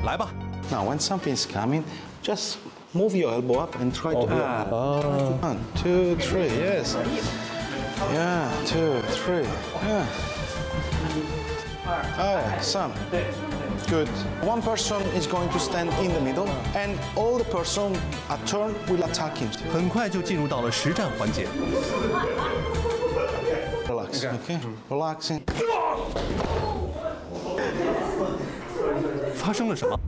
来吧。 Now, when something is coming, just move your elbow up and try to. 1, 2, 3. Yes. Yeah. 2, 3. Yeah. Some. Good. One person is going to stand in the middle, and all the person a turn will attack him. 很快就进入到了实战环节。 Relax. Okay. Relaxing. 发生了什么？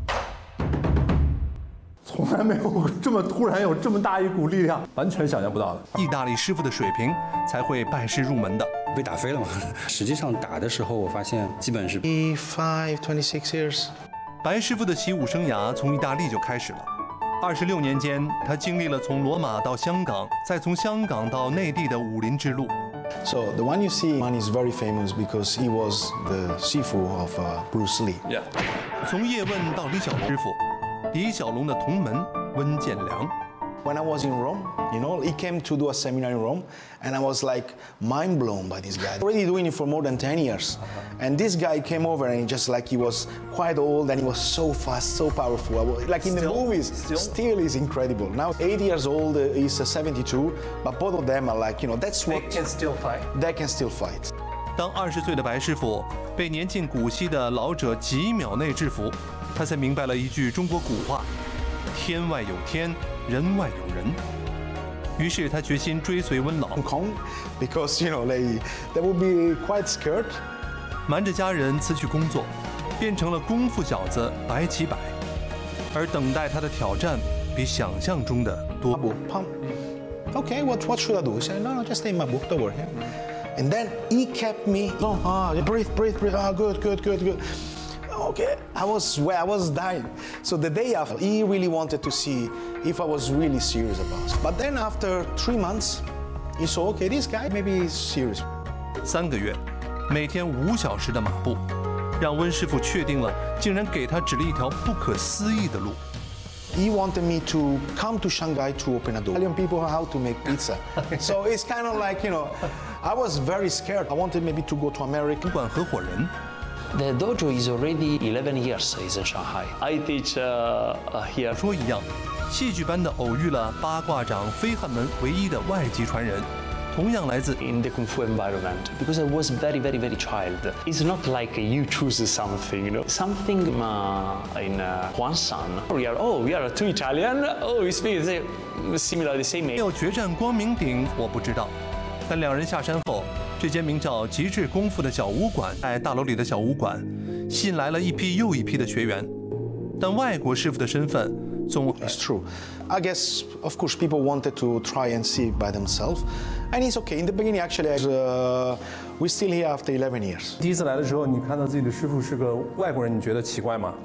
从来没有这么突然有这么大一股力量，完全想象不到的。 意大利师傅的水平才会拜师入门的。 被打飞了嘛？实际上打的时候，我发现基本是 25, 26 years. 白师傅的习武生涯从意大利就开始了。26年间，他经历了从罗马到香港，再从香港到内地的武林之路。 So the one you see, one is very famous because he was the Sifu of Bruce Lee. Yeah. 从叶问到李小龙师傅，李小龙的同门温建良。 When I was in Rome, you know, he came to do a seminar in Rome, and I was like mind blown by this guy. Already doing it for more than 10 years, and this guy came over and just like he was quite old and he was so fast, so powerful. Like in the movies, still is incredible. Now 80 years old, he's 72, but both of them are like, you know, that's what They can still fight. They can still fight. 当20岁的白师傅被年近古稀的老者几秒内制服，他才明白了一句中国古话：“天外有天，人外有人。”于是他决心追随温老， Hong Kong, because you know they would be quite scared. 瞒着家人辞去工作，变成了功夫小子白起百，而等待他的挑战比想象中的多。 Pump. Okay, what should I do? He said, no, just take my book, don't worry. And then he kept me. No, breathe. Good. Okay, I was dying. So the day after, he really wanted to see if I was really serious about it. But then after 3 months, he saw, okay, this guy maybe is serious. 3个月，每天5小时的马步，让温师傅确定了，竟然给他指了一条不可思议的路。 He wanted me to come to Shanghai to open a door. Italian people how to make pizza. So it's kind of like, you know, I was very scared. I wanted maybe to go to America. 主管合伙人。 The dojo is already 11 years is in Shanghai. I teach here. 说一样，戏剧般的偶遇了八卦掌飞汉门唯一的外籍传人，同样来自 In the kung fu environment, because I was very child. It's not like you choose something, you know. Something in Huangshan. We are two Italian. Oh, we speak similar the same. 没有决战光明顶，我不知道。但两人下山后，这间名叫极致功夫的小武馆，在大楼里的小武馆，吸引来了一批又一批的学员。但外国师傅的身份总 It's true. I guess, of course, people wanted to try and see it by themselves. And it's okay. In the beginning, actually, we're still here after 11 years. 第一次来的时候，你看到自己的师傅是个外国人，你觉得奇怪吗？